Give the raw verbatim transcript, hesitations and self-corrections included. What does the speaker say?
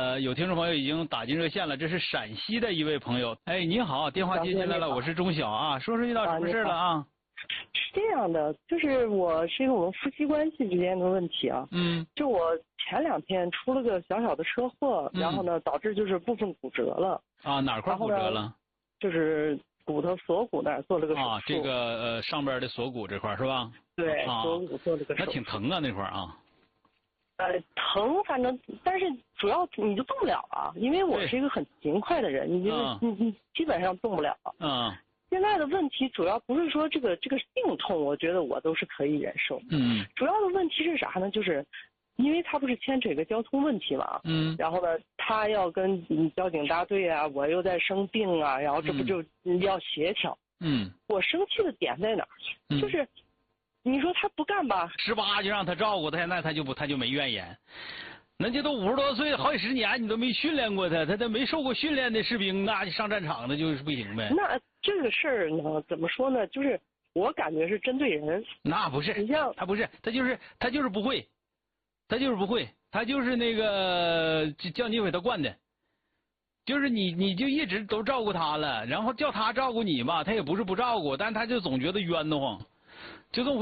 呃，有听众朋友已经打进热线了，这是陕西的一位朋友。哎，你好，电话接进来了，我是钟晓啊，说说遇到什么事了啊？ 是这样的，就是我是一个我们夫妻关系之间的问题啊。 嗯。 就我前两天出了个小小的车祸， 嗯、 然后呢，导致就是部分骨折了。 啊，哪块骨折了？ 就是骨头锁骨那儿做了个手术。 啊，这个呃上边的锁骨这块是吧？ 对， 啊、 锁骨做了个手术。 那挺疼啊那块啊。 呃，疼，反正但是主要你就动不了了，因为我是一个很勤快的人，你就是、嗯、你你基本上动不了。 嗯。 现在的问题主要不是说这个这个病痛，我觉得我都是可以忍受。 嗯。 主要的问题是啥呢？就是因为他不是牵扯一个交通问题嘛。 嗯。 然后呢，他要跟交警大队啊，我又在生病啊，然后这不就要协调。 嗯。 我生气的点在哪儿？ 嗯、 就是。你说他不干吧？ 十八就让他照顾他，现在他就不他就没怨言。人家都五十多岁，好几十年，你都没训练过他，他都没受过训练的士兵，那上战场那就是不行呗。 那这个事儿呢，怎么说呢？就是我感觉是针对人。 那不是， 你像他不是，他就是他就是不会，他就是不会，他就是那个叫你给他惯的，就是你你就一直都照顾他了，然后叫他照顾你吧，他也不是不照顾，但他就总觉得冤得慌，就这么。